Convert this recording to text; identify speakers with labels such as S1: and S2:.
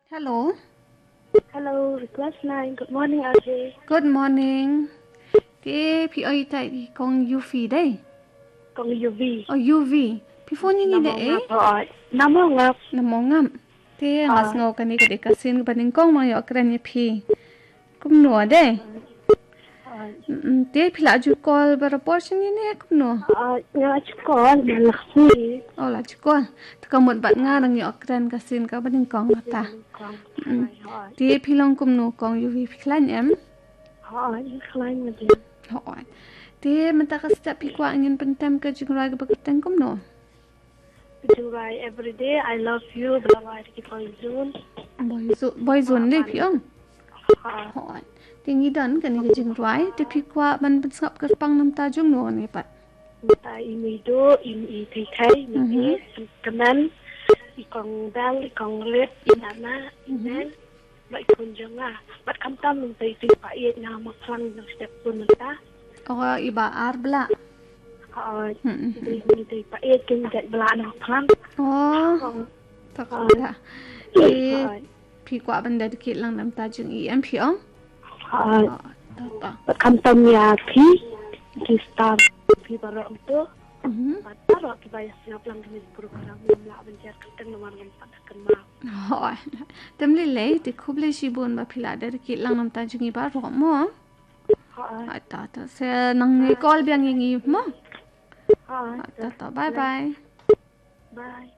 S1: Hello.
S2: Hello, request 9. Good morning, RJ.
S1: Good morning. Thế Phi ơi tại con UV đây.
S2: Con UV.
S1: UV. Phi phone ni de.
S2: Nama ngap.
S1: Na mongam. Thế ngas ngau kan ni ka de kasin ka ning kong mang yo kran ni Phi. Kum no de. Thế Phi la ju call bara portion ni ne kum no.
S2: Nga call malaksi.
S1: Oh la ju call. Ta ka mot bat nga nang yo kran kasin ka ba ning kong ta. Thế Phi long kum no kong UV Phi klan em.
S2: Klein mit dir.
S1: Hoy. Thế mình ta ka step Phi kwa ngin pentem ka jing ra ka ba teng kum no.
S2: Do right every day. I love you. Blah blah. Keep on June.
S1: Boy zone de Phi ong. Hoy. Thế ngi dan ka ni ka jing rai. Thế Phi kwa ban sap ka pang nam ta jung no ni pat.
S2: Ta imi do imi thay mi kaman. Ikong bel, ikong lip, inana, inen. Baik pun jangan. Bat kamtam nung tay pa iet nga maklang ng step pun ta.
S1: O iba arbla.
S2: Tay pa iet kin gat bala ng maklang.
S1: Oh. Takala. Phi kwa ban dedicate lang nam ta jung em Phi ong.
S2: Bat kamtam ya pi. Di star pi barang tu. Pataro kibaya ngap lang kami program namla benjar keteng naman ng patakan ma.
S1: Hoy. Temli le ti khuble shi bon ba phila dedicate lang nam ta jung iba ro mo. Ta se nang ni call biang ngi mo. Ta bye bye.
S2: Bye.